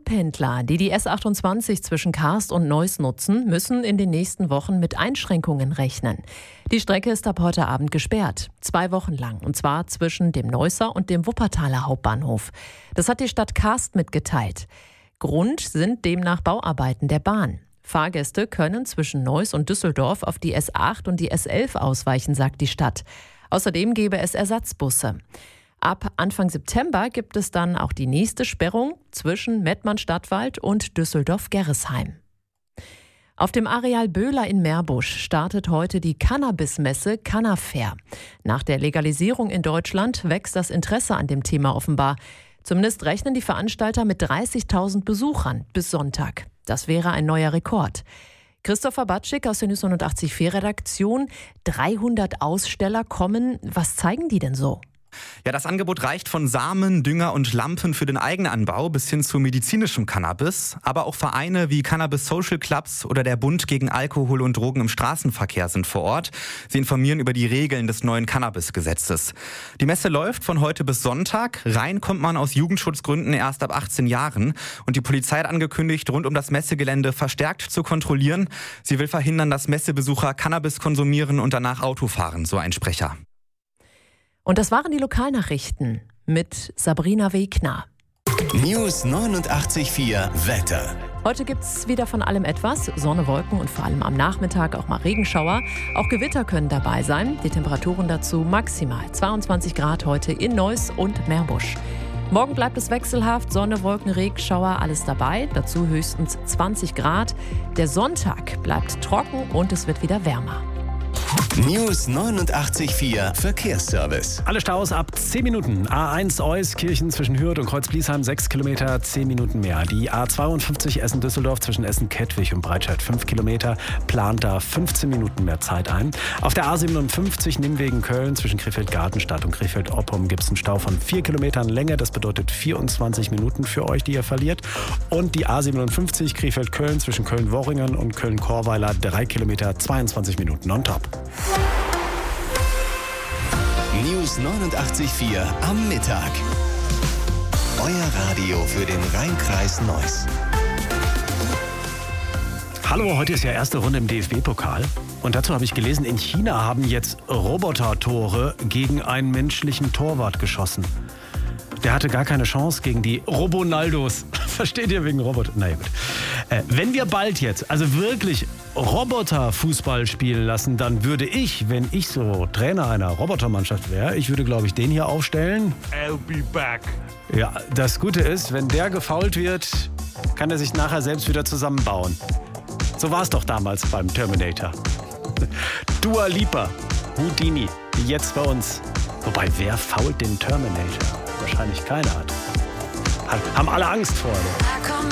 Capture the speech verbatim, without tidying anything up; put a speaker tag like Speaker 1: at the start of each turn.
Speaker 1: Pendler, die die S achtundzwanzig zwischen Karst und Neuss nutzen, müssen in den nächsten Wochen mit Einschränkungen rechnen. Die Strecke ist ab heute Abend gesperrt, zwei Wochen lang, und zwar zwischen dem Neusser und dem Wuppertaler Hauptbahnhof. Das hat die Stadt Karst mitgeteilt. Grund sind demnach Bauarbeiten der Bahn. Fahrgäste können zwischen Neuss und Düsseldorf auf die S acht und die S elf ausweichen, sagt die Stadt. Außerdem gäbe es Ersatzbusse. Ab Anfang September gibt es dann auch die nächste Sperrung zwischen Mettmann-Stadtwald und Düsseldorf-Gerresheim. Auf dem Areal Böhler in Meerbusch startet heute die Cannabis-Messe Cannafair. Nach der Legalisierung in Deutschland wächst das Interesse an dem Thema offenbar. Zumindest rechnen die Veranstalter mit dreißigtausend Besuchern bis Sonntag. Das wäre ein neuer Rekord. Christopher Batschik aus der News neunundachtzig Komma vier Redaktion. dreihundert Aussteller kommen. Was zeigen die denn so?
Speaker 2: Ja, das Angebot reicht von Samen, Dünger und Lampen für den Eigenanbau bis hin zu medizinischem Cannabis. Aber auch Vereine wie Cannabis Social Clubs oder der Bund gegen Alkohol und Drogen im Straßenverkehr sind vor Ort. Sie informieren über die Regeln des neuen Cannabis-Gesetzes. Die Messe läuft von heute bis Sonntag. Rein kommt man aus Jugendschutzgründen erst ab achtzehn Jahren. Und die Polizei hat angekündigt, rund um das Messegelände verstärkt zu kontrollieren. Sie will verhindern, dass Messebesucher Cannabis konsumieren und danach Auto fahren, so ein Sprecher.
Speaker 1: Und das waren die Lokalnachrichten mit Sabrina Wegner.
Speaker 3: News neunundachtzig Komma vier Wetter.
Speaker 1: Heute gibt es wieder von allem etwas. Sonne, Wolken und vor allem am Nachmittag auch mal Regenschauer. Auch Gewitter können dabei sein. Die Temperaturen dazu maximal zweiundzwanzig Grad heute in Neuss und Meerbusch. Morgen bleibt es wechselhaft. Sonne, Wolken, Regenschauer, alles dabei. Dazu höchstens zwanzig Grad. Der Sonntag bleibt trocken und es wird wieder wärmer.
Speaker 3: News neunundachtzig Komma vier Verkehrsservice.
Speaker 4: Alle Staus ab zehn Minuten. A eins Euskirchen zwischen Hürth und Kreuzbliesheim sechs Kilometer, zehn Minuten mehr. Die A zweiundfünfzig Essen-Düsseldorf zwischen Essen-Kettwig und Breitscheid fünf Kilometer, plant da fünfzehn Minuten mehr Zeit ein. Auf der A siebenundfünfzig Nimwegen-Köln zwischen Krefeld-Gartenstadt und Krefeld-Oppum gibt es einen Stau von vier Kilometern Länge. Das bedeutet vierundzwanzig Minuten für euch, die ihr verliert. Und die A siebenundfünfzig Krefeld-Köln zwischen Köln-Worringen und Köln-Korweiler drei Kilometer, zweiundzwanzig Minuten on top.
Speaker 3: News neunundachtzig Komma vier am Mittag. Euer Radio für den Rhein-Kreis Neuss.
Speaker 4: Hallo, heute ist ja erste Runde im D F B-Pokal. Und dazu habe ich gelesen, in China haben jetzt Roboter-Tore gegen einen menschlichen Torwart geschossen. Der hatte gar keine Chance gegen die Robonaldos. Versteht ihr, wegen Roboter? Na ja, gut. Äh, wenn wir bald jetzt, also wirklich Roboter-Fußball spielen lassen, dann würde ich, wenn ich so Trainer einer Robotermannschaft wäre, ich würde, glaube ich, den hier aufstellen.
Speaker 5: I'll be back.
Speaker 4: Ja, das Gute ist, wenn der gefoult wird, kann er sich nachher selbst wieder zusammenbauen. So war es doch damals beim Terminator. Dua Lipa, Houdini, jetzt bei uns. Wobei, wer fault den Terminator? Wahrscheinlich keiner hat. Haben alle Angst vor.